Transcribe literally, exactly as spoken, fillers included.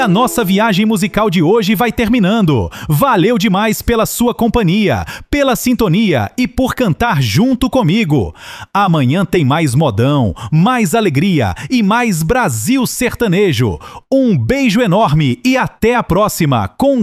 a nossa viagem musical de hoje vai terminando. Valeu demais pela sua companhia, pela sintonia e por cantar junto comigo. Amanhã tem mais modão, mais alegria e mais Brasil sertanejo. Um beijo enorme e até a próxima com